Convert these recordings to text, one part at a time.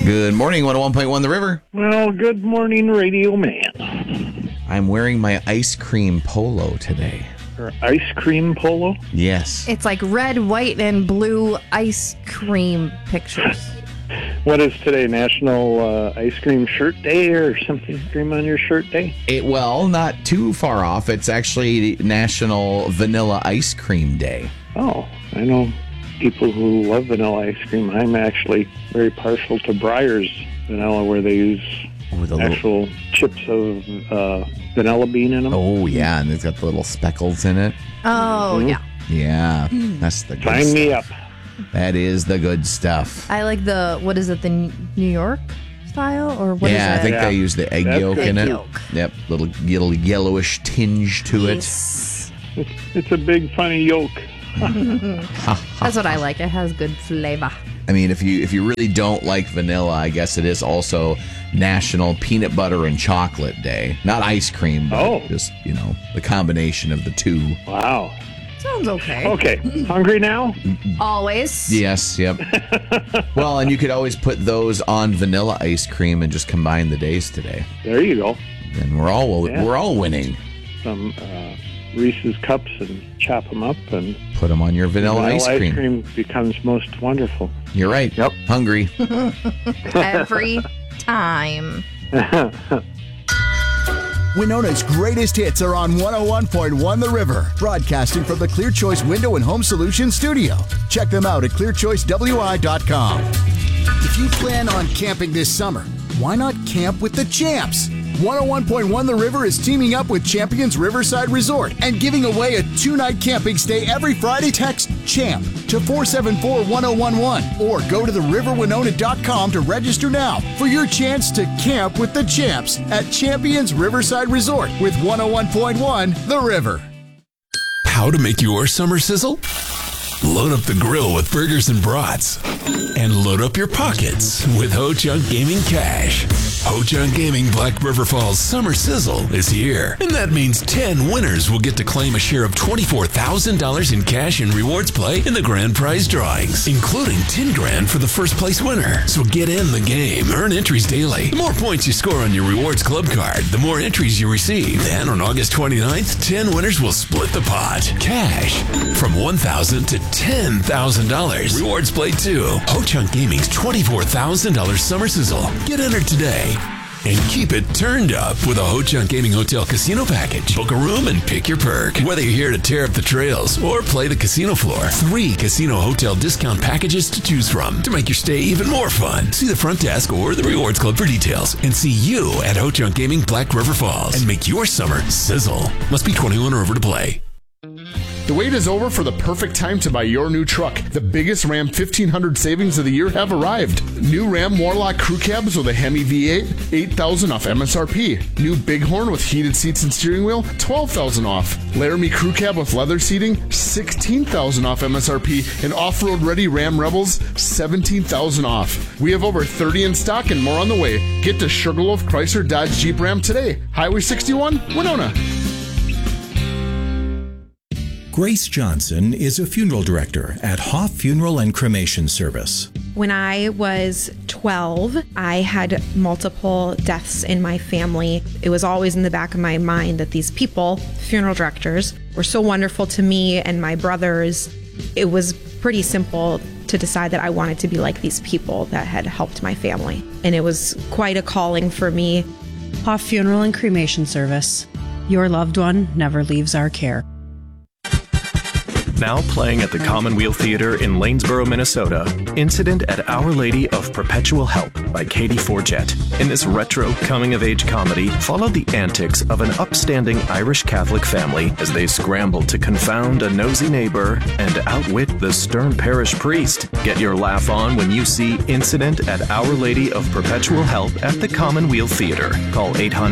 Good morning, 101.1 The River. Well, good morning, Radio Man. I'm wearing my ice cream polo today. Or ice cream polo? Yes. It's like red, white, and blue ice cream pictures. What is today, National Ice Cream Shirt Day or something? Cream on your shirt day? Well, not too far off. It's actually National Vanilla Ice Cream Day. Oh, I know people who love vanilla ice cream. I'm actually very partial to Breyer's vanilla, where they use actual chips of vanilla bean in them. Oh, yeah, and it's got the little speckles in it. Oh, yeah. Yeah, that's the good Sign stuff. me up. That is the good stuff. I like the New York style? Or what is it? I think they use the egg yolk in it. Yolk. Yep, little yellowish tinge to Yes. It's a big, funny yolk. That's what I like. It has good flavor. I mean, if you really don't like vanilla, I guess it is also National Peanut Butter and Chocolate Day. Not ice cream, but just, the combination of the two. Wow. Sounds okay. Okay. Hungry now? Always. Yes, yep. Well, and you could always put those on vanilla ice cream and just combine the days today. There you go. And we're all winning. Some Reese's cups and chop them up and put them on your vanilla ice cream. Ice cream becomes most wonderful. You're right. Yep. Hungry. Every time. Winona's greatest hits are on 101.1 The River, broadcasting from the Clear Choice Window and Home Solutions studio. Check them out at clearchoicewi.com. If you plan on camping this summer, why not camp with the champs? 101.1 The River is teaming up with Champions Riverside Resort and giving away a 2-night camping stay every Friday. Text CHAMP to 474-1011 or go to theriverwinona.com to register now for your chance to camp with the champs at Champions Riverside Resort with 101.1 The River. How to make your summer sizzle? Load up the grill with burgers and brats. And load up your pockets with Ho Chunk Gaming Cash. Ho Chunk Gaming Black River Falls Summer Sizzle is here. And that means 10 winners will get to claim a share of $24,000 in cash and rewards play in the grand prize drawings, including $10,000 for the first place winner. So get in the game. Earn entries daily. The more points you score on your rewards club card, the more entries you receive. Then on August 29th, 10 winners will split the pot. Cash from $1,000 to $10,000. Rewards play too. Ho Chunk Gaming's $24,000 Summer Sizzle. Get entered today. And keep it turned up with a Ho Chunk Gaming Hotel Casino Package. Book a room and pick your perk. Whether you're here to tear up the trails or play the casino floor, 3 casino hotel discount packages to choose from to make your stay even more fun. See the front desk or the Rewards Club for details. And see you at Ho Chunk Gaming Black River Falls. And make your summer sizzle. Must be 21 or over to play. The wait is over for the perfect time to buy your new truck. The biggest Ram 1500 savings of the year have arrived. New Ram Warlock crew cabs with a Hemi V8, $8,000 off MSRP. New Bighorn with heated seats and steering wheel, $12,000 off. Laramie crew cab with leather seating, $16,000 off MSRP. And off-road ready Ram Rebels, $17,000 off. We have over 30 in stock and more on the way. Get to Sugarloaf Chrysler Dodge Jeep Ram today. Highway 61, Winona. Grace Johnson is a funeral director at Hoff Funeral and Cremation Service. When I was 12, I had multiple deaths in my family. It was always in the back of my mind that these people, funeral directors, were so wonderful to me and my brothers. It was pretty simple to decide that I wanted to be like these people that had helped my family. And it was quite a calling for me. Hoff Funeral and Cremation Service. Your loved one never leaves our care. Now playing at the Commonweal Theater in Lanesboro, Minnesota, Incident at Our Lady of Perpetual Help by Katie Forget. In this retro coming-of-age comedy, follow the antics of an upstanding Irish Catholic family as they scramble to confound a nosy neighbor and outwit the stern parish priest. Get your laugh on when you see Incident at Our Lady of Perpetual Help at the Commonweal Theater. Call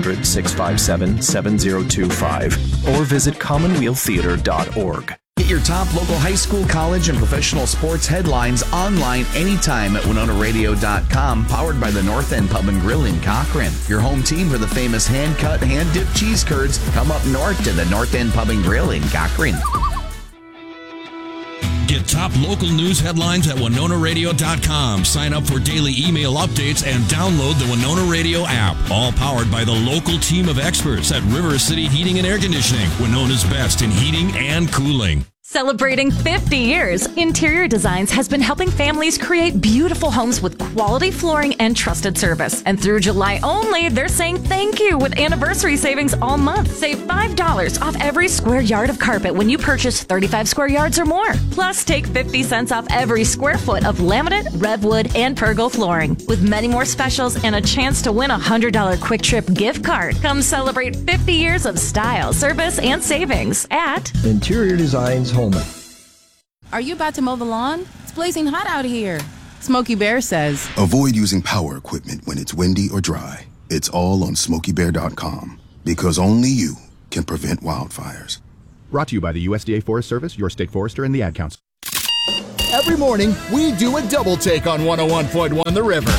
800-657-7025 or visit commonwealtheater.org. Get your top local high school, college, and professional sports headlines online anytime at WinonaRadio.com, powered by the North End Pub and Grill in Cochrane. Your home team for the famous hand-cut, hand-dipped cheese curds. Come up north to the North End Pub and Grill in Cochrane. Get top local news headlines at WinonaRadio.com. Sign up for daily email updates and download the Winona Radio app. All powered by the local team of experts at River City Heating and Air Conditioning, Winona's best in heating and cooling. Celebrating 50 years, Interior Designs has been helping families create beautiful homes with quality flooring and trusted service. And through July only, they're saying thank you with anniversary savings all month. Save $5 off every square yard of carpet when you purchase 35 square yards or more. Plus, take 50 cents off every square foot of laminate, redwood, and pergo flooring. With many more specials and a chance to win a $100 Quick Trip gift card. Come celebrate 50 years of style, service, and savings at Interior Designs Home. Are you about to mow the lawn? It's blazing hot out here. Smokey Bear says, avoid using power equipment when it's windy or dry. It's all on SmokeyBear.com because only you can prevent wildfires. Brought to you by the USDA Forest Service, your state forester, and the Ad Council. Every morning, we do a double take on 101.1 The River.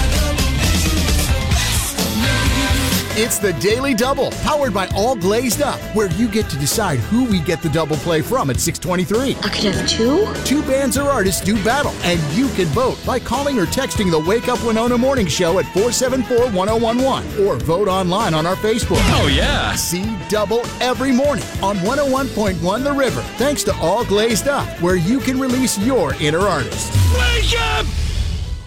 It's the Daily Double, powered by All Glazed Up, where you get to decide who we get the double play from at 6:23. I could have two? Two bands or artists do battle, and you can vote by calling or texting the Wake Up Winona Morning Show at 474-1011, or vote online on our Facebook. Oh, yeah. See Double every morning on 101.1 The River, thanks to All Glazed Up, where you can release your inner artist. Wake up!